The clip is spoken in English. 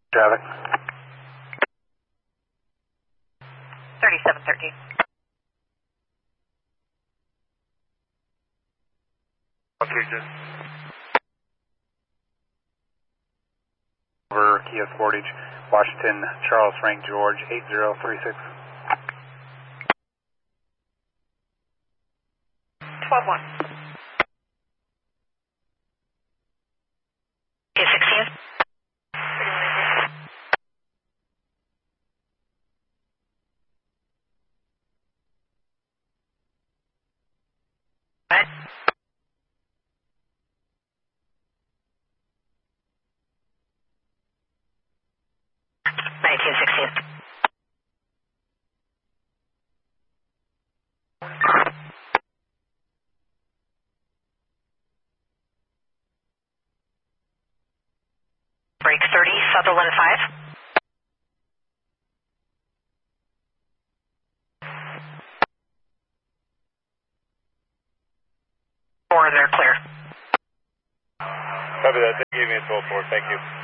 Traffic. 3713. Okay, just over Kia Sportage, Washington, Charles Frank George, 8036. 12-1. Kia 16. What? 1916. Break 30, Sutherland 5. Four, they're clear. Copy that. They gave me a 12-4. Thank you.